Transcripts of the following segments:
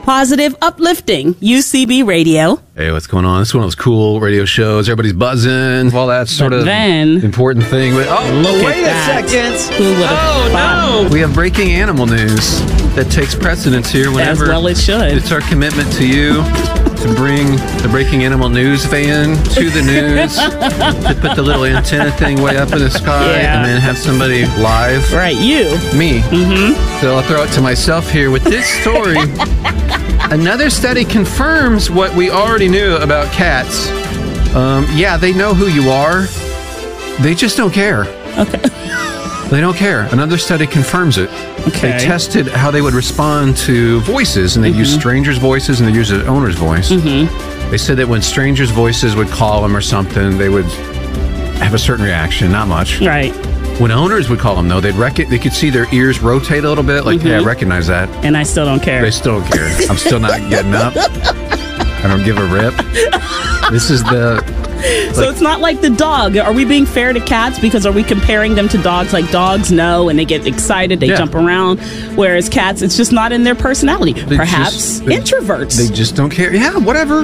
positive, uplifting UCB Radio. Hey, what's going on? This is one of those cool radio shows. Everybody's buzzing. All that sort of important thing. But, wait a second. No. We have breaking animal news that takes precedence here. Whenever as well it should. It's our commitment to you to bring the breaking animal news van to the news, to put the little antenna thing way up in the sky, and then have somebody live. Right, you. Me. Mm-hmm. So I'll throw it to myself here with this story. Another study confirms what we already knew about cats. They know who you are. They just don't care. Okay. They don't care. Another study confirms it. Okay. They tested how they would respond to voices, and they used strangers' voices and they used the owner's voice. They said that when strangers' voices would call them or something, they would have a certain reaction, not much. Right. When owners would call them, though, they could see their ears rotate a little bit, like, hey, I recognize that. And I still don't care. They still don't care. I'm still not getting up. I don't give a rip. This is So it's not like the dog. Are we being fair to cats? Because are we comparing them to dogs? Like dogs know and they get excited, they jump around. Whereas cats, it's just not in their personality. Perhaps introverts. They just don't care. Yeah, whatever.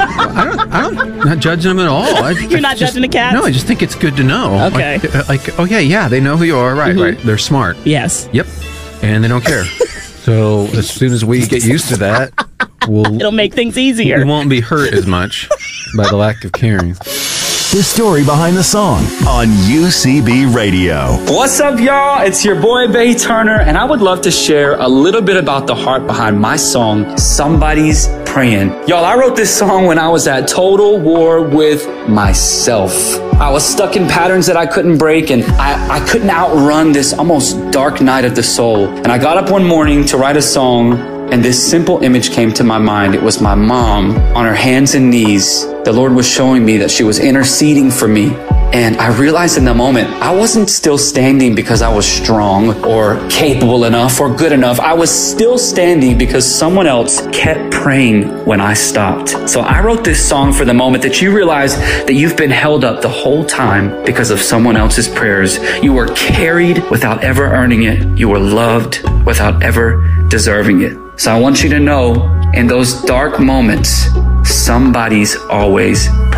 I'm not judging them at all. You're not judging the cats? No, I just think it's good to know. Okay. They know who you are. Right. They're smart. Yes. Yep. And they don't care. So as soon as we get used to that, it'll make things easier. We won't be hurt as much by the lack of caring. The story behind the song on UCB Radio. What's up, y'all? It's your boy, Bay Turner, and I would love to share a little bit about the heart behind my song, Somebody's Praying. Y'all, I wrote this song when I was at total war with myself. I was stuck in patterns that I couldn't break, and I couldn't outrun this almost dark night of the soul. And I got up one morning to write a song, and this simple image came to my mind. It was my mom on her hands and knees. The Lord was showing me that she was interceding for me. And I realized in the moment, I wasn't still standing because I was strong or capable enough or good enough. I was still standing because someone else kept praying when I stopped. So I wrote this song for the moment that you realize that you've been held up the whole time because of someone else's prayers. You were carried without ever earning it. You were loved without ever deserving it. So I want you to know, in those dark moments, somebody's always